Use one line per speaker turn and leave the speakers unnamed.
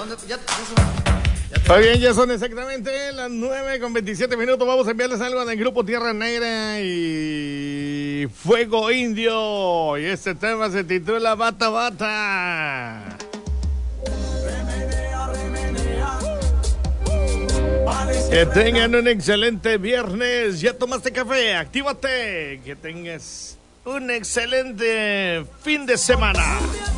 Muy bien, ya son exactamente las 9:27. Vamos a enviarles algo del grupo Tierra Negra y Fuego Indio. Y este tema se titula Bata Bata. Que tengan un excelente viernes. ¿Ya tomaste café? Actívate. Que tengas un excelente fin de semana.